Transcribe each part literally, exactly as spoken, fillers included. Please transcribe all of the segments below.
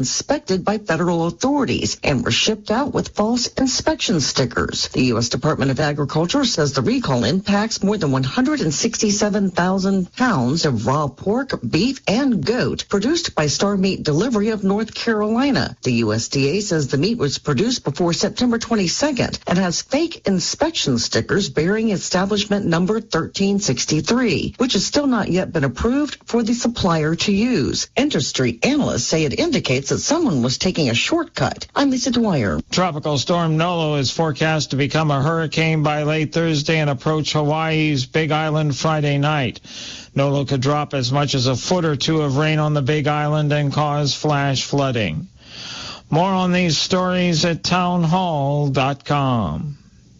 inspected by federal authorities and were shipped out with false inspection stickers. The U S Department of Agriculture says the recall impacts more than one hundred sixty-seven thousand pounds of raw pork, beef, and goat produced by Star Meat Delivery of North Carolina. The U S D A says the meat was produced before September twenty-second and has fake inspection stickers bearing establishment number thirteen sixty-three, which has still not yet been approved for the supplier to use. Industry analysts say it indicates that someone was taking a shortcut. I'm Lisa Dwyer. Tropical storm Nolo is forecast to become a hurricane by late Thursday and approach Hawaii's Big Island Friday night. Nolo could drop as much as a foot or two of rain on the Big Island and cause flash flooding. More on these stories at townhall dot com.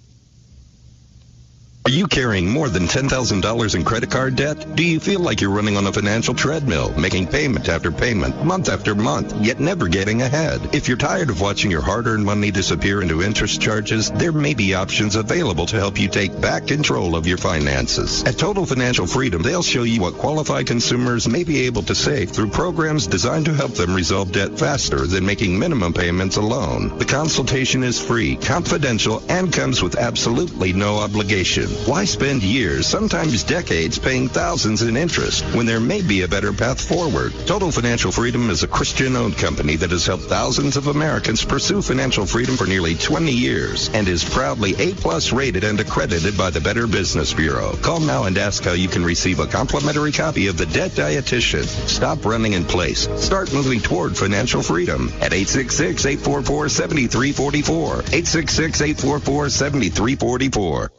Are you carrying more than ten thousand dollars in credit card debt? Do you feel like you're running on a financial treadmill, making payment after payment, month after month, yet never getting ahead? If you're tired of watching your hard-earned money disappear into interest charges, there may be options available to help you take back control of your finances. At Total Financial Freedom, they'll show you what qualified consumers may be able to save through programs designed to help them resolve debt faster than making minimum payments alone. The consultation is free, confidential, and comes with absolutely no obligation. Why spend years, sometimes decades, paying thousands in interest when there may be a better path forward? Total Financial Freedom is a Christian-owned company that has helped thousands of Americans pursue financial freedom for nearly twenty years and is proudly A-plus rated and accredited by the Better Business Bureau. Call now and ask how you can receive a complimentary copy of The Debt Dietitian. Stop running in place. Start moving toward financial freedom at eight six six, eight four four, seven three four four, eight six six, eight four four, seven three four four.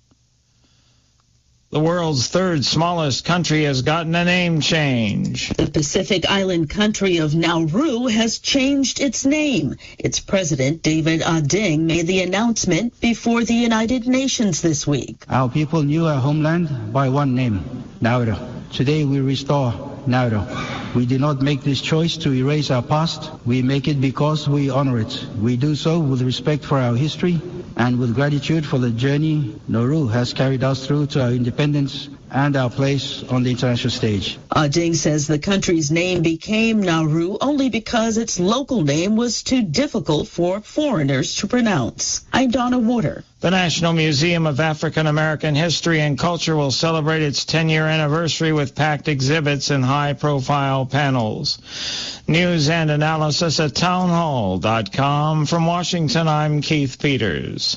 The world's third smallest country has gotten a name change. The Pacific Island country of Nauru has changed its name. Its president, David Ading, made the announcement before the United Nations this week. Our people knew our homeland by one name, Nauru. Today we restore Nauru. We did not make this choice to erase our past. We make it because we honor it. We do so with respect for our history and with gratitude for the journey Nauru has carried us through to our independence and our place on the international stage. Ading says the country's name became Nauru only because its local name was too difficult for foreigners to pronounce. I'm Donna Water. The National Museum of African American History and Culture will celebrate its ten-year anniversary with packed exhibits and high-profile panels. News and analysis at townhall dot com. From Washington, I'm Keith Peters.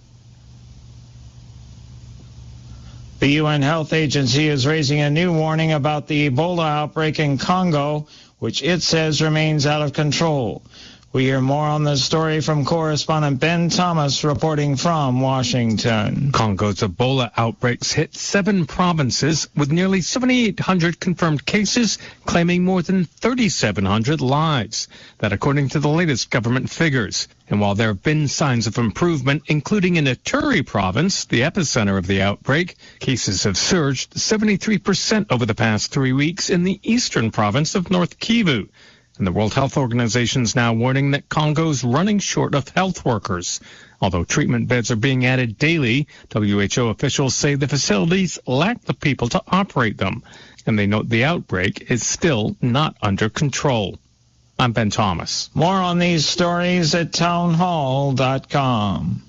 The U N Health Agency is raising a new warning about the Ebola outbreak in Congo, which it says remains out of control. We hear more on this story from correspondent Ben Thomas reporting from Washington. Congo's Ebola outbreaks hit seven provinces with nearly seventy-eight hundred confirmed cases, claiming more than thirty-seven hundred lives. That according to the latest government figures. And while there have been signs of improvement, including in Ituri province, the epicenter of the outbreak, cases have surged seventy-three percent over the past three weeks in the eastern province of North Kivu. And the World Health Organization is now warning that Congo's running short of health workers. Although treatment beds are being added daily, W H O officials say the facilities lack the people to operate them. And they note the outbreak is still not under control. I'm Ben Thomas. More on these stories at townhall dot com.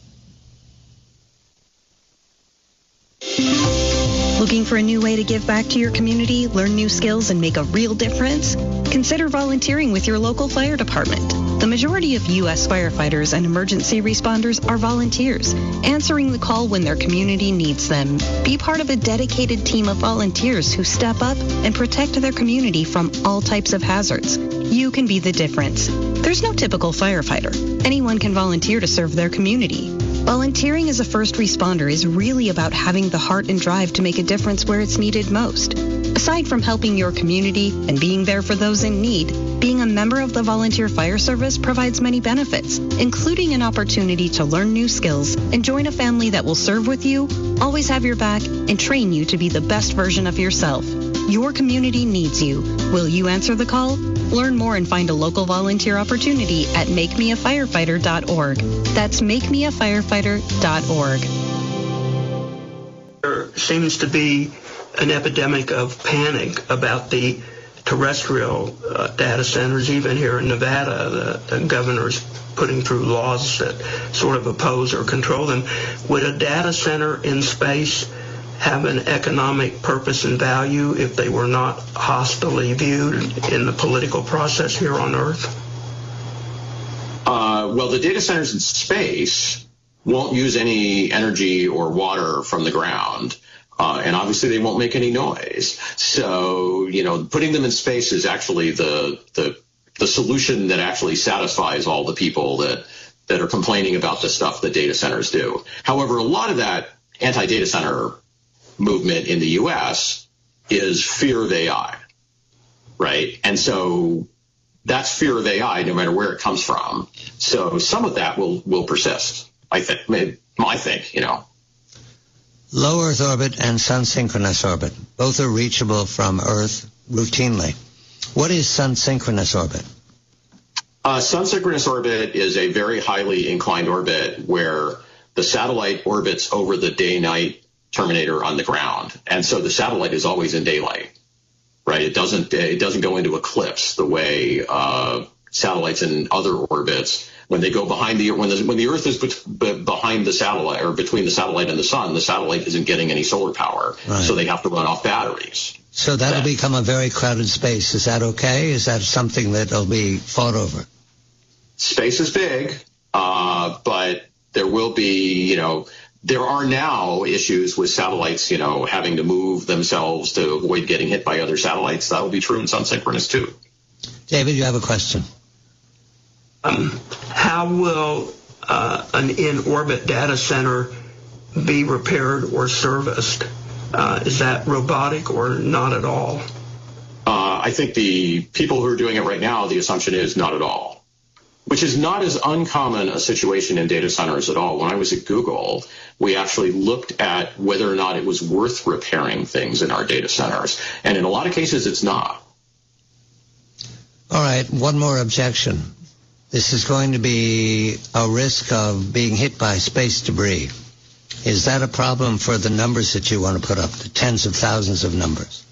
Looking for a new way to give back to your community, learn new skills, and make a real difference? Consider volunteering with your local fire department. The majority of U S firefighters and emergency responders are volunteers, answering the call when their community needs them. Be part of a dedicated team of volunteers who step up and protect their community from all types of hazards. You can be the difference. There's no typical firefighter. Anyone can volunteer to serve their community. Volunteering as a first responder is really about having the heart and drive to make a difference where it's needed most. Aside from helping your community and being there for those in need, being a member of the Volunteer Fire Service provides many benefits, including an opportunity to learn new skills and join a family that will serve with you, always have your back, and train you to be the best version of yourself. Your community needs you. Will you answer the call? Learn more and find a local volunteer opportunity at make me a firefighter dot org. That's make me a firefighter dot org. There seems to be an epidemic of panic about the terrestrial uh, data centers. Even here in Nevada, the, the governor's putting through laws that sort of oppose or control them. Would a data center in space have an economic purpose and value if they were not hostilely viewed in the political process here on Earth? Uh, well, the data centers in space won't use any energy or water from the ground. Uh, and obviously they won't make any noise. So, you know, putting them in space is actually the the the solution that actually satisfies all the people that, that are complaining about the stuff that data centers do. However, a lot of that anti-data center movement in the U S is fear of A I, right? And so that's fear of A I no matter where it comes from. So some of that will, will persist, I think, I think, you know. Low Earth orbit and sun-synchronous orbit. Both are reachable from Earth routinely. What is sun-synchronous orbit? Uh, sun-synchronous orbit is a very highly inclined orbit where the satellite orbits over the day-night terminator on the ground. And so the satellite is always in daylight, right? It doesn't, it doesn't go into eclipse the way uh, satellites in other orbits. When they go behind the, when the, when the Earth is be, behind the satellite or between the satellite and the sun, the satellite isn't getting any solar power. Right. So they have to run off batteries. So that'll yeah. become a very crowded space. Is that okay? Is that something that'll be fought over? Space is big, uh, but there will be, you know, there are now issues with satellites, you know, having to move themselves to avoid getting hit by other satellites. That will be true in sun-synchronous too. David, you have a question. Um, how will uh, an in-orbit data center be repaired or serviced? Uh, is that robotic or not at all? Uh, I think the people who are doing it right now, the assumption is not at all, which is not as uncommon a situation in data centers at all. When I was at Google, we actually looked at whether or not it was worth repairing things in our data centers. And in a lot of cases, it's not. All right, one more objection. This is going to be a risk of being hit by space debris. Is that a problem for the numbers that you want to put up, the tens of thousands of numbers?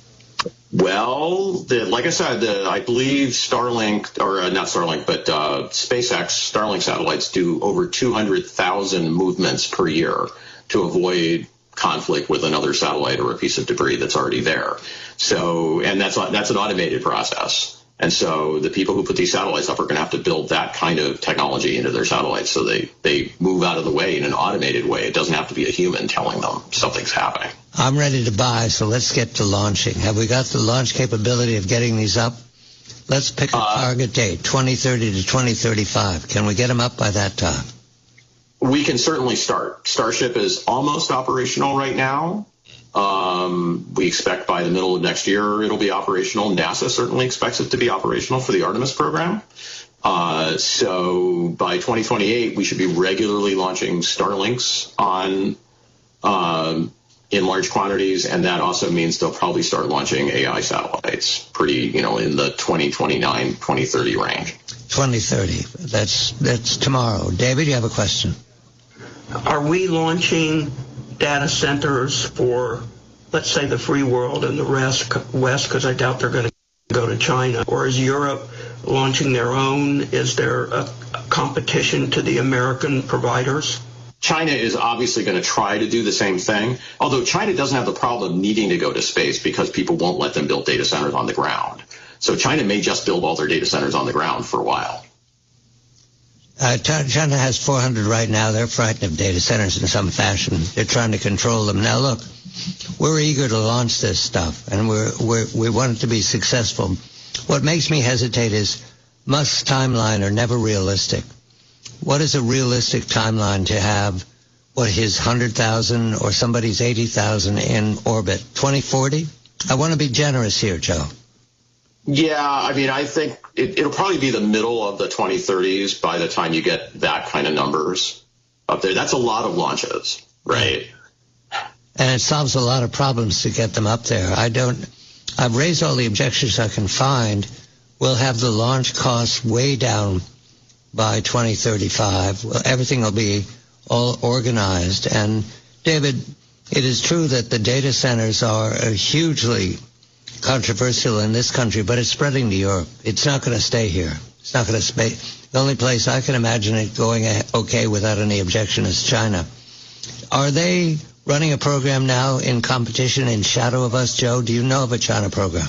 Well, the, like I said, the, I believe Starlink, or uh, not Starlink, but uh, SpaceX Starlink satellites do over two hundred thousand movements per year to avoid conflict with another satellite or a piece of debris that's already there. So, and that's that's an automated process. And so the people who put these satellites up are going to have to build that kind of technology into their satellites so they, they move out of the way in an automated way. It doesn't have to be a human telling them something's happening. I'm ready to buy, so let's get to launching. Have we got the launch capability of getting these up? Let's pick a uh, target date, twenty thirty to twenty thirty-five. Can we get them up by that time? We can certainly start. Starship is almost operational right now. Um, we expect by the middle of next year it'll be operational. NASA certainly expects it to be operational for the Artemis program. Uh, so by twenty twenty-eight, we should be regularly launching Starlinks on um, in large quantities, and that also means they'll probably start launching A I satellites pretty, you know, in the twenty twenty-nine, twenty thirty range. twenty thirty. That's that's tomorrow. David, you have a question? Are we launching data centers for, let's say, the free world and the rest West, because I doubt they're going to go to China? Or is Europe launching their own? Is there a, a competition to the American providers? China is obviously going to try to do the same thing, although China doesn't have the problem of needing to go to space because people won't let them build data centers on the ground. So China may just build all their data centers on the ground for a while. Uh, China has four hundred right now. They're frightened of data centers in some fashion. They're trying to control them. Now, look, we're eager to launch this stuff, and we're, we're, we want it to be successful. What makes me hesitate is Musk's timeline are never realistic. What is a realistic timeline to have, what, his one hundred thousand or somebody's eighty thousand in orbit? twenty forty? I want to be generous here, Joe. Yeah, I mean, I think it, it'll probably be the middle of the twenty thirties by the time you get that kind of numbers up there. That's a lot of launches, right? And it solves a lot of problems to get them up there. I don't, I've raised all the objections I can find. We'll have the launch costs way down by twenty thirty-five. Well, everything will be all organized. And, David, it is true that the data centers are hugely controversial in this country, but it's spreading to Europe. It's not going to stay here. It's not going to stay. The only place I can imagine it going okay without any objection is China. Are they running a program now in competition in shadow of us, Joe? Do you know of a China program?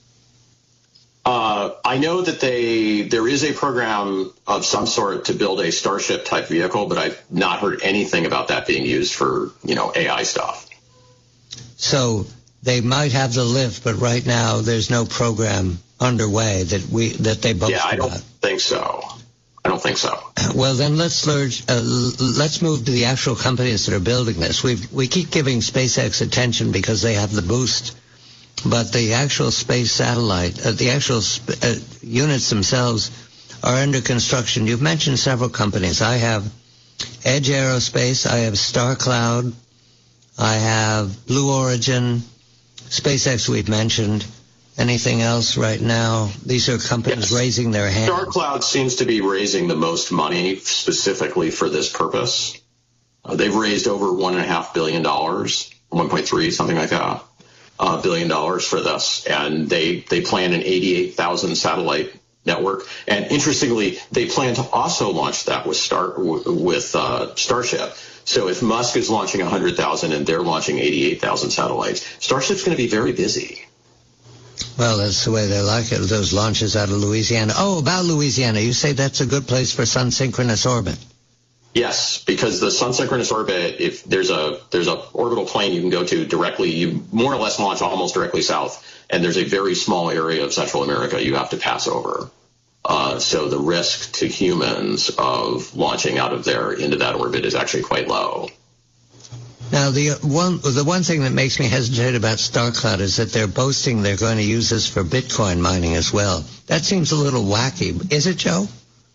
Uh, I know that they there is a program of some sort to build a Starship type vehicle, but I've not heard anything about that being used for, you know, A I stuff. So they might have the lift, but right now there's no program underway that we that they boast Yeah, I don't about. think so. I don't think so. Well, then let's lurge, uh, let's move to the actual companies that are building this. We we keep giving SpaceX attention because they have the boost, but the actual space satellite, uh, the actual sp- uh, units themselves are under construction. You've mentioned several companies. I have Edge Aerospace, I have StarCloud, I have Blue Origin, SpaceX we've mentioned. Anything else right now? These are companies yes. raising their hand. StarCloud seems to be raising the most money specifically for this purpose. Uh, they've raised over one and a half billion dollars, one point three, something like that, uh, billion dollars for this, and they they plan an eighty-eight thousand satellite network. And interestingly, they plan to also launch that with Star with uh, Starship. So if Musk is launching one hundred thousand and they're launching eighty-eight thousand satellites, Starship's going to be very busy. Well, that's the way they like it, those launches out of Louisiana. Oh, about Louisiana, you say that's a good place for sun-synchronous orbit. Yes, because the sun-synchronous orbit, if there's a there's a orbital plane you can go to directly, you more or less launch almost directly south, and there's a very small area of Central America you have to pass over. Uh, so the risk to humans of launching out of there into that orbit is actually quite low. Now, the one the one thing that makes me hesitate about StarCloud is that they're boasting they're going to use this for Bitcoin mining as well. That seems a little wacky. Is it, Joe?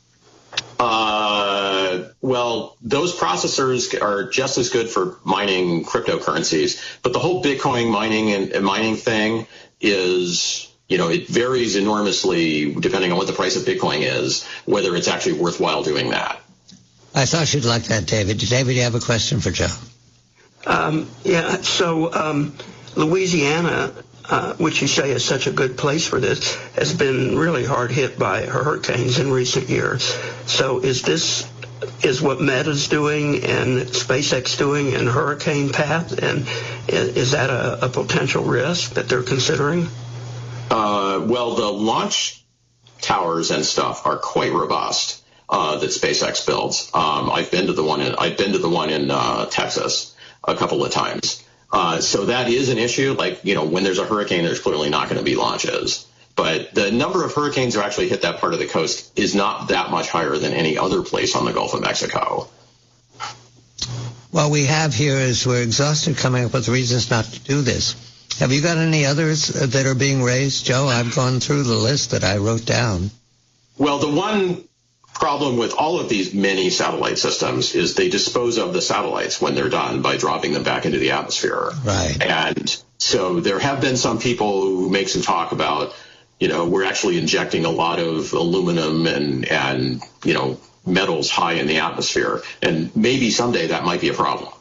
Uh, well, those processors are just as good for mining cryptocurrencies, but the whole Bitcoin mining and, and mining thing is, you know, it varies enormously depending on what the price of Bitcoin is, whether it's actually worthwhile doing that. I thought you'd like that, David. David, you have a question for Joe? Um, yeah, so um, Louisiana, uh, which you say is such a good place for this, has been really hard hit by hurricanes in recent years. So is this is what Meta's doing and SpaceX doing in Hurricane Path, and is that a, a potential risk that they're considering? Uh, well, the launch towers and stuff are quite robust uh, that SpaceX builds. Um, I've been to the one in I've been to the one in uh, Texas a couple of times. Uh, so that is an issue. Like, you know, when there's a hurricane, there's clearly not going to be launches. But the number of hurricanes who actually hit that part of the coast is not that much higher than any other place on the Gulf of Mexico. What we have here is we're exhausted coming up with reasons not to do this. Have you got any others that are being raised, Joe? I've gone through the list that I wrote down. Well, the one problem with all of these mini satellite systems is they dispose of the satellites when they're done by dropping them back into the atmosphere. Right. And so there have been some people who make some talk about, you know, we're actually injecting a lot of aluminum and, and you know, metals high in the atmosphere. And maybe someday that might be a problem.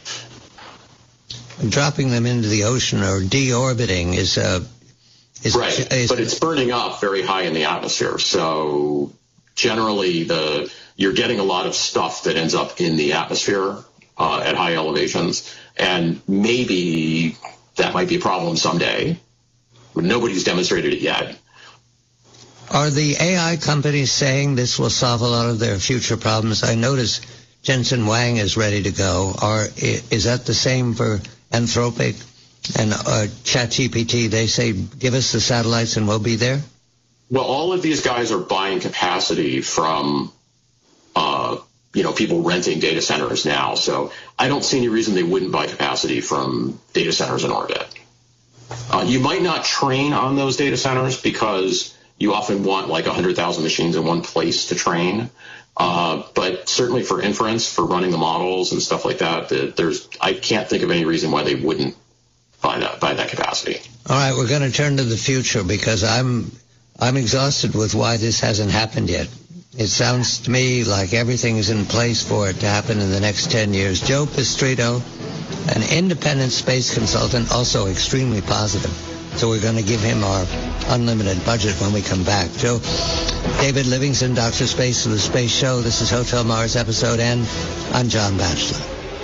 Dropping them into the ocean or deorbiting is a... Is, right, is, but it's burning up very high in the atmosphere. So generally, the you're getting a lot of stuff that ends up in the atmosphere uh, at high elevations, and maybe that might be a problem someday. Nobody's demonstrated it yet. Are the A I companies saying this will solve a lot of their future problems? I notice Jensen Huang is ready to go. Are, is that the same for Anthropic and uh, ChatGPT? They say, give us the satellites and we'll be there? Well, all of these guys are buying capacity from, uh, you know, people renting data centers now. So I don't see any reason they wouldn't buy capacity from data centers in orbit. Uh, you might not train on those data centers because you often want like one hundred thousand machines in one place to train. Uh, but certainly for inference, for running the models and stuff like that, there's I can't think of any reason why they wouldn't buy that, buy that capacity. All right, we're going to turn to the future because I'm I'm exhausted with why this hasn't happened yet. It sounds to me like everything is in place for it to happen in the next ten years. Joe Pistrito, an independent space consultant, also extremely positive. So we're going to give him our unlimited budget when we come back. Joe, David Livingston, Doctor Space of the Space Show. This is Hotel Mars Episode N. I'm John Batchelor.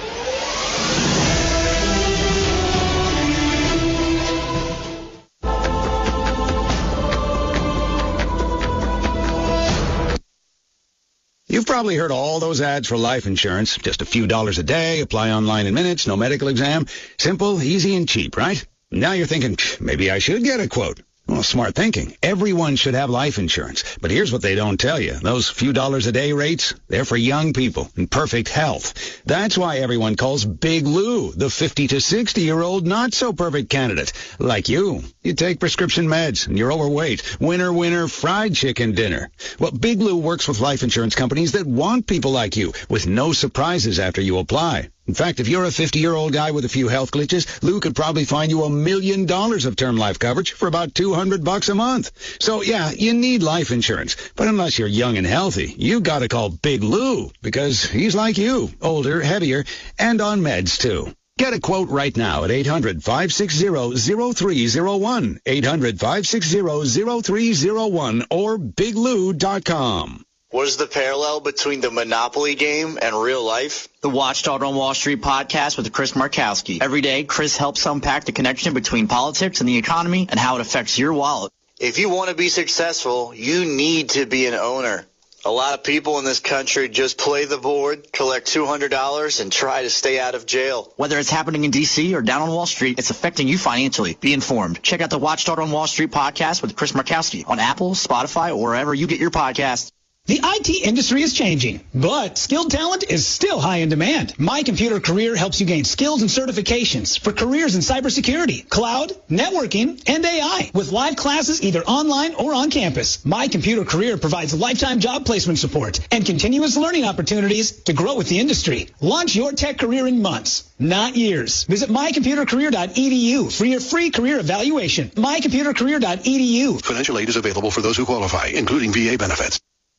You've probably heard all those ads for life insurance. Just a few dollars a day, apply online in minutes, no medical exam. Simple, easy, and cheap, right? Now you're thinking, maybe I should get a quote. Well, smart thinking. Everyone should have life insurance. But here's what they don't tell you. Those few dollars a day rates, they're for young people in perfect health. That's why everyone calls Big Lou the fifty to sixty-year-old not-so-perfect candidate. Like you. You take prescription meds, and you're overweight. Winner, winner, fried chicken dinner. Well, Big Lou works with life insurance companies that want people like you, with no surprises after you apply. In fact, if you're a fifty-year-old guy with a few health glitches, Lou could probably find you a million dollars of term life coverage for about two hundred bucks a month. So, yeah, you need life insurance. But unless you're young and healthy, you gotta call Big Lou, because he's like you, older, heavier, and on meds, too. Get a quote right now at eight hundred, five six zero, zero three zero one, eight hundred, five six zero, zero three zero one, or big lou dot com. What is the parallel between the Monopoly game and real life? The Watchdog on Wall Street podcast with Chris Markowski. Every day, Chris helps unpack the connection between politics and the economy and how it affects your wallet. If you want to be successful, you need to be an owner. A lot of people in this country just play the board, collect two hundred dollars, and try to stay out of jail. Whether it's happening in D C or down on Wall Street, it's affecting you financially. Be informed. Check out the Watchdog on Wall Street podcast with Chris Markowski on Apple, Spotify, or wherever you get your podcasts. The I T industry is changing, but skilled talent is still high in demand. My Computer Career helps you gain skills and certifications for careers in cybersecurity, cloud, networking, and A I. With live classes either online or on campus, My Computer Career provides lifetime job placement support and continuous learning opportunities to grow with the industry. Launch your tech career in months, not years. Visit my computer career dot e d u for your free career evaluation. my computer career dot e d u. Financial aid is available for those who qualify, including V A benefits.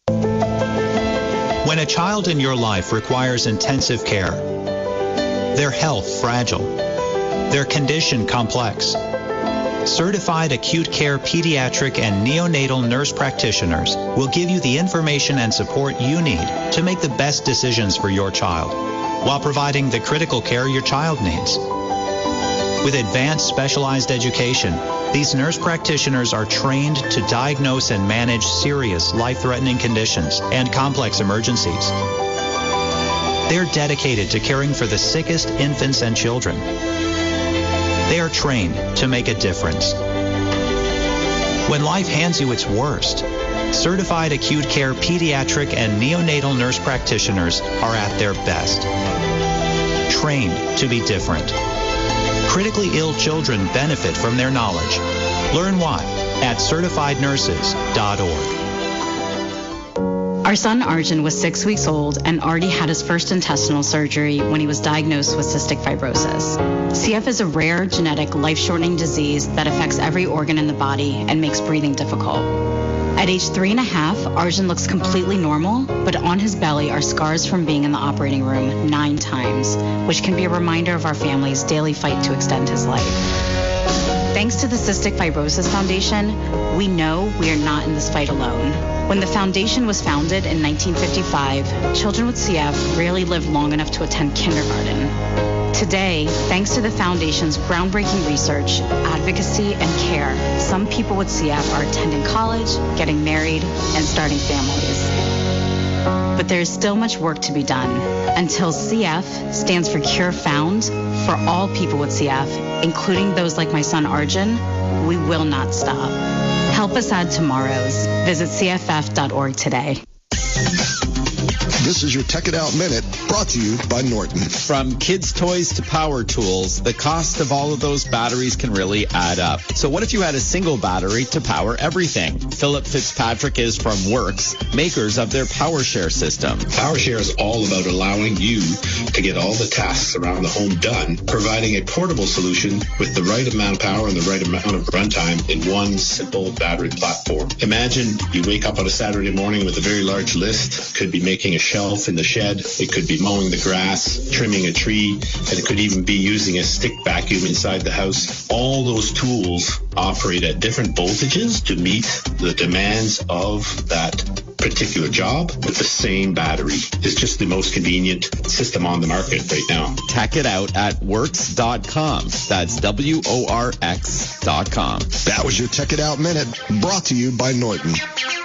When a child in your life requires intensive care, their health fragile, their condition complex, certified acute care pediatric and neonatal nurse practitioners will give you the information and support you need to make the best decisions for your child while providing the critical care your child needs. With advanced specialized education, these nurse practitioners are trained to diagnose and manage serious life-threatening conditions and complex emergencies. They're dedicated to caring for the sickest infants and children. They are trained to make a difference. When life hands you its worst, certified acute care pediatric and neonatal nurse practitioners are at their best. Trained to be different. Critically ill children benefit from their knowledge. Learn why at certified nurses dot org. Our son Arjun was six weeks old and already had his first intestinal surgery when he was diagnosed with cystic fibrosis. C F is a rare, genetic, life-shortening disease that affects every organ in the body and makes breathing difficult. At age three and a half, Arjun looks completely normal, but on his belly are scars from being in the operating room nine times, which can be a reminder of our family's daily fight to extend his life. Thanks to the Cystic Fibrosis Foundation, we know we are not in this fight alone. When the foundation was founded in nineteen fifty-five, children with C F rarely lived long enough to attend kindergarten. Today, thanks to the Foundation's groundbreaking research, advocacy, and care, some people with C F are attending college, getting married, and starting families. But there is still much work to be done. Until C F stands for Cure Found, for all people with C F, including those like my son Arjun, we will not stop. Help us add tomorrows. Visit C F F dot org today. This is your Tech It Out Minute, brought to you by Norton. From kids' toys to power tools, the cost of all of those batteries can really add up. So what if you had a single battery to power everything? Philip Fitzpatrick is from Works, makers of their PowerShare system. PowerShare is all about allowing you to get all the tasks around the home done, providing a portable solution with the right amount of power and the right amount of runtime in one simple battery platform. Imagine you wake up on a Saturday morning with a very large list. Could be making a shelf in the shed. It could be be mowing the grass, trimming a tree, and it could even be using a stick vacuum inside the house. All those tools operate at different voltages to meet the demands of that particular job with the same battery. It's just the most convenient system on the market right now. Check it out at works dot com. That's W O R X dot com. That was your Tech It Out Minute, brought to you by Norton.